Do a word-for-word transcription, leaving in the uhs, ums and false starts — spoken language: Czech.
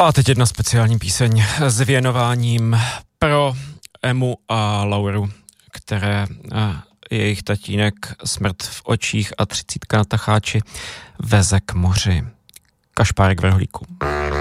A teď jedna speciální píseň s věnováním pro Emu a Lauru, které jejich tatínek smrt v očích a třicítka na tacháči veze k moři. Kašpárek v rohlíku.